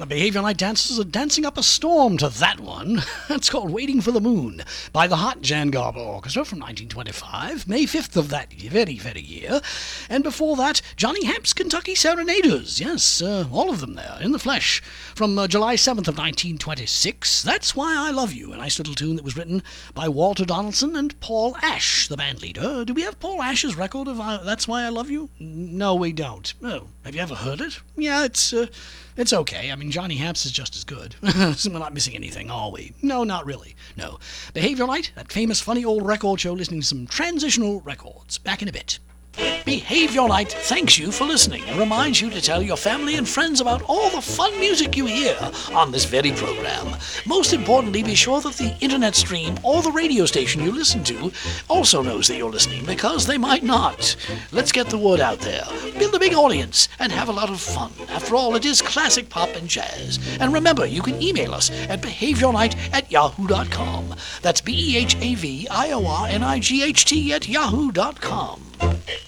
The Behavior Night dancers are dancing up a storm to that one. That's called Waiting for the Moon by the Hot Jan Garber Orchestra from 1925, May 5th of that very, very year. And before that, Johnny Hamp's Kentucky Serenaders. Yes, all of them there, in the flesh. From July 7th of 1926, That's Why I Love You, a nice little tune that was written by Walter Donaldson and Paul Ash, the band leader. Do we have Paul Ash's record of That's Why I Love You? No, we don't. Oh, have you ever heard it? Yeah, it's okay. I mean, Johnny Hamp's is just as good. So we're not missing anything, are we? No, not really. No. Behavior Night, that famous funny old record show listening to some transitional records. Back in a bit. Behavior Night thanks you for listening and reminds you to tell your family and friends about all the fun music you hear on this very program. Most importantly, be sure that the internet stream or the radio station you listen to also knows that you're listening, because they might not. Let's get the word out there, build a big audience, and have a lot of fun. After all, it is classic pop and jazz. And remember, you can email us at behaviornight@yahoo.com. That's BEHAVIORNIGHT@yahoo.com.